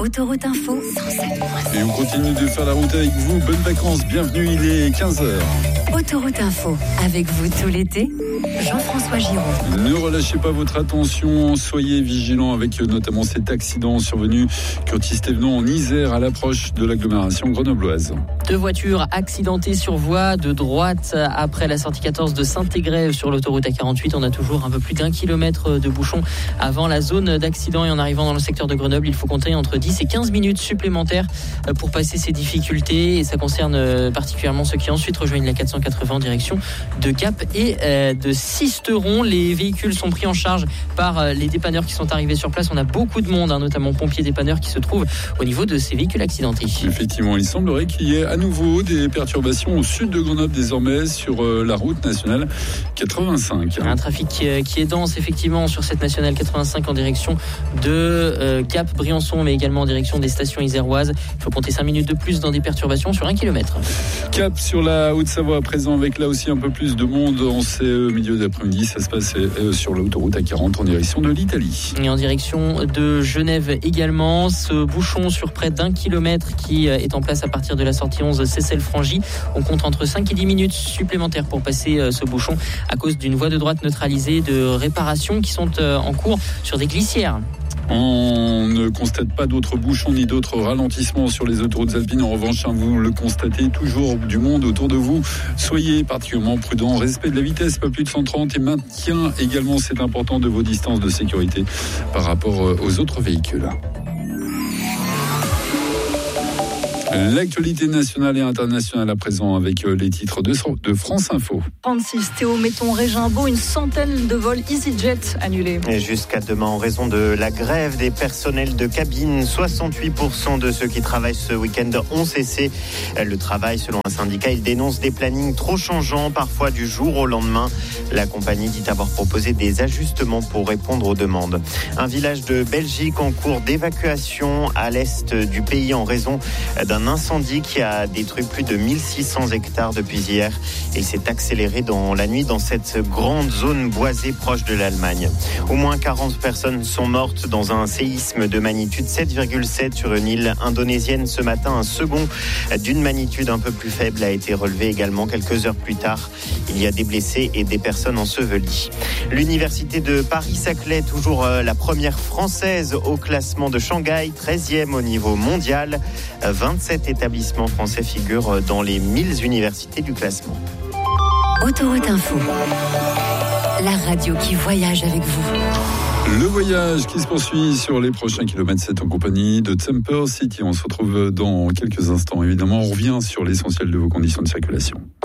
Autoroute Info 107.7. Et on continue de faire la route avec vous. Bonnes vacances, bienvenue, il est 15h. Autoroute Info, avec vous tout l'été, Jean-François Giraud. Ne relâchez pas votre attention, soyez vigilants avec notamment cet accident survenu Curtis Thévenot en Isère à l'approche de l'agglomération grenobloise. 2 voitures accidentées sur voie de droite après la sortie 14 de Saint-Égrève sur l'autoroute A48. On a toujours un peu plus d'1 kilomètre de bouchon avant la zone d'accident et en arrivant dans le secteur de Grenoble, il faut compter entre 10 et 15 minutes supplémentaires pour passer ces difficultés et ça concerne particulièrement ceux qui ensuite rejoignent la 480 en direction de Gap et de Sisteron. Les véhicules sont pris en charge par les dépanneurs qui sont arrivés sur place. On a beaucoup de monde, notamment pompiers dépanneurs qui se trouvent au niveau de ces véhicules accidentés. Effectivement, il semblerait qu'il y ait à nouveau des perturbations au sud de Grenoble désormais sur la route nationale 85. Un trafic qui est dense effectivement sur cette nationale 85 en direction de Gap, Briançon, mais également en direction des stations iséroises. Il faut compter 5 minutes de plus dans des perturbations sur 1 kilomètre. Cap sur la Haute-Savoie à présent avec là aussi un peu plus de monde en ce milieu d'après-midi. Ça se passe sur l'autoroute A40 en direction de l'Italie. Et en direction de Genève également, ce bouchon sur près d'1 kilomètre qui est en place à partir de la sortie 11 Cessel-Frangy. On compte entre 5 et 10 minutes supplémentaires pour passer ce bouchon à cause d'une voie de droite neutralisée de réparations qui sont en cours sur des glissières. On ne constate pas d'autres bouchons ni d'autres ralentissements sur les autoroutes alpines. En revanche, vous le constatez, toujours du monde autour de vous. Soyez particulièrement prudents. Respect de la vitesse, pas plus de 130 et maintien également, c'est important, de vos distances de sécurité par rapport aux autres véhicules. L'actualité nationale et internationale à présent avec les titres de France Info. 36 Théo Méton-Régimbault, une centaine de vols EasyJet annulés. Et jusqu'à demain en raison de la grève des personnels de cabine, 68% de ceux qui travaillent ce week-end ont cessé le travail. Selon un syndicat, ils dénoncent des plannings trop changeants, parfois du jour au lendemain. La compagnie dit avoir proposé des ajustements pour répondre aux demandes. Un village de Belgique en cours d'évacuation à l'est du pays en raison d'un incendie qui a détruit plus de 1600 hectares depuis hier. Il s'est accéléré dans la nuit dans cette grande zone boisée proche de l'Allemagne. Au moins 40 personnes sont mortes dans un séisme de magnitude 7,7 sur une île indonésienne ce matin. Un second d'une magnitude un peu plus faible a été relevé également quelques heures plus tard. Il y a des blessés et des personnes ensevelies. L'université de Paris-Saclay, toujours la première française au classement de Shanghai, 13e au niveau mondial. 27 établissements français figurent dans les 1000 universités du classement. Autoroute Info, la radio qui voyage avec vous. Le voyage qui se poursuit sur les prochains kilomètres, c'est en compagnie de Temper City. On se retrouve dans quelques instants. Évidemment, on revient sur l'essentiel de vos conditions de circulation.